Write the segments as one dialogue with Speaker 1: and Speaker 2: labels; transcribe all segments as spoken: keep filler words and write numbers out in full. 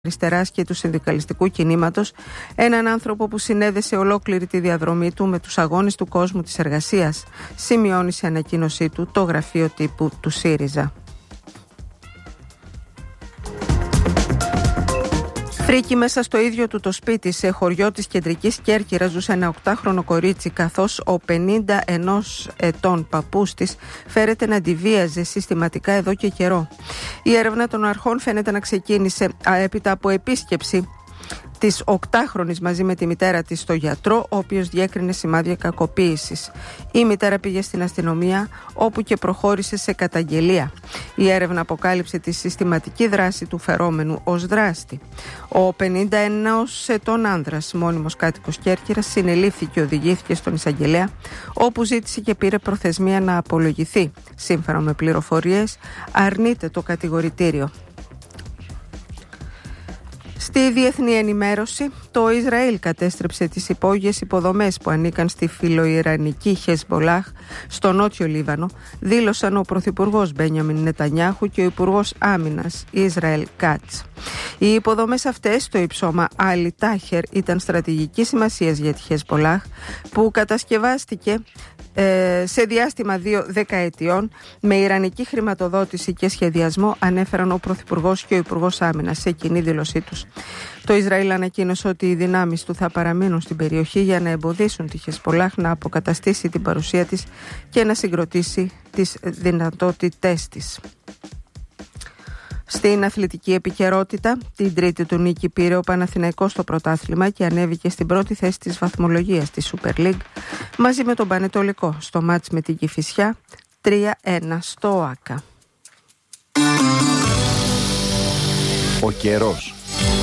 Speaker 1: αριστεράς και του συνδικαλιστικού κινήματος, έναν άνθρωπο που συνέδεσε ολόκληρη τη διαδρομή του με τους αγώνες του κόσμου της εργασίας, σημειώνει σε ανακοίνωσή του το γραφείο τύπου του ΣΥΡΙΖΑ. Φρίκη μέσα στο ίδιο του το σπίτι, σε χωριό της κεντρικής Κέρκυρας, ζούσε ένα οκτάχρονο κορίτσι, καθώς ο πενήντα ενός ετών παππούς της φέρεται να τη βίαζε συστηματικά εδώ και καιρό. Η έρευνα των αρχών φαίνεται να ξεκίνησε έπειτα από επίσκεψη της οκτάχρονης μαζί με τη μητέρα της στο γιατρό, ο οποίος διέκρινε σημάδια κακοποίησης. Η μητέρα πήγε στην αστυνομία, όπου και προχώρησε σε καταγγελία. Η έρευνα αποκάλυψε τη συστηματική δράση του φερόμενου ως δράστη. Ο πενήντα ενός ετών άνδρας, μόνιμος κάτοικος Κέρκυρας, συνελήφθη και οδηγήθηκε στον εισαγγελέα, όπου ζήτησε και πήρε προθεσμία να απολογηθεί. Σύμφωνα με πληροφορίες, αρνείται το κατηγορητήριο. Στη διεθνή ενημέρωση, το Ισραήλ κατέστρεψε τις υπόγειες υποδομές που ανήκαν στη φιλοϊρανική Χεσμολάχ στο νότιο Λίβανο, δήλωσαν ο Πρωθυπουργός Μπένιαμιν Νετανιάχου και ο Υπουργός Άμυνας Ισραήλ Κάτς. Οι υποδομές αυτές, το υψώμα Άλι Τάχερ, ήταν στρατηγικής σημασίας για τη Χεσμολάχ, που κατασκευάστηκε ε, σε διάστημα δύο δεκαετιών με ιρανική χρηματοδότηση και σχεδιασμό, ανέφεραν ο Πρωθυπουργός και ο Υπουργός Άμυνας σε κοινή δήλωσή τους. Το Ισραήλ ανακοίνωσε ότι οι δυνάμεις του θα παραμείνουν στην περιοχή για να εμποδίσουν τη Χεσμολάχ να αποκαταστήσει την παρουσία της και να συγκροτήσει τις δυνατότητές της. Στην αθλητική επικαιρότητα, την τρίτη του νίκη πήρε ο Παναθηναϊκός στο πρωτάθλημα και ανέβηκε στην πρώτη θέση της βαθμολογίας της Super League μαζί με τον Πανετολικό στο μάτς με την Κηφισιά τρία ένα στο ΟΑΚΑ.
Speaker 2: Ο καιρός.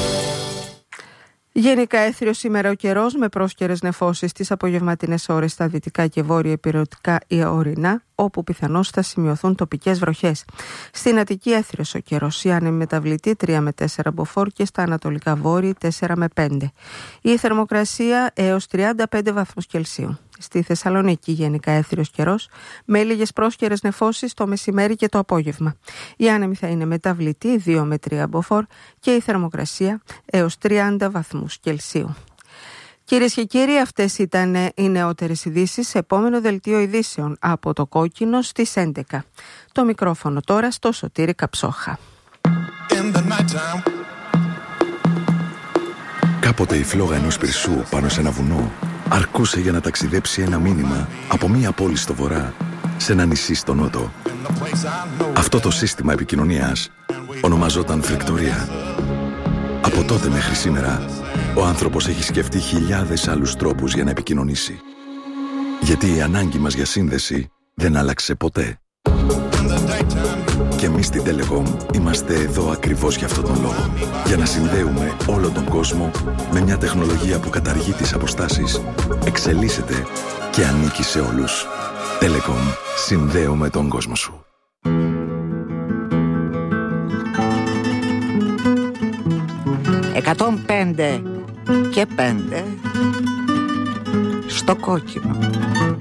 Speaker 1: Γενικά έθριο σήμερα ο καιρός, με πρόσκαιρες νεφώσεις τις απογευματινές ώρες στα δυτικά και βόρεια υπηρετικά ή ορεινά, όπου πιθανώς θα σημειωθούν τοπικές βροχές. Στην Αττική έθριος ο καιρός, η άνεμη μεταβλητή τρία με τέσσερα μποφόρ και στα ανατολικά βόρεια τέσσερα με πέντε. Η θερμοκρασία έως τριάντα πέντε βαθμούς Κελσίου. Στη Θεσσαλονίκη γενικά έθριος καιρός, με λίγες πρόσκαιρες νεφώσεις το μεσημέρι και το απόγευμα. Η άνεμη θα είναι μεταβλητή δύο με τρία μποφόρ και η θερμοκρασία έως τριάντα βαθμούς Κελσίου. Κυρίες και κύριοι, αυτές ήταν οι νεότερες ειδήσεις. Επόμενο δελτίο ειδήσεων από το Κόκκινο στις έντεκα. Το μικρόφωνο τώρα στο Σωτήρη Καψόχα.
Speaker 3: Κάποτε η φλόγα ενός πυρσού πάνω σε ένα βουνό αρκούσε για να ταξιδέψει ένα μήνυμα από μία πόλη στο βορρά σε ένα νησί στο νότο. Αυτό το σύστημα επικοινωνίας ονομαζόταν φρικτορία. Από τότε μέχρι σήμερα, ο άνθρωπος έχει σκεφτεί χιλιάδες άλλους τρόπους για να επικοινωνήσει. Γιατί η ανάγκη μας για σύνδεση δεν άλλαξε ποτέ. Και εμείς στην Telecom είμαστε εδώ ακριβώς για αυτόν τον λόγο. Για να συνδέουμε όλο τον κόσμο με μια τεχνολογία που καταργεί τις αποστάσεις, εξελίσσεται και ανήκει σε όλους. Telecom. Συνδέουμε τον κόσμο σου.
Speaker 4: εκατόν πέντε και πέντε στο Κόκκινο.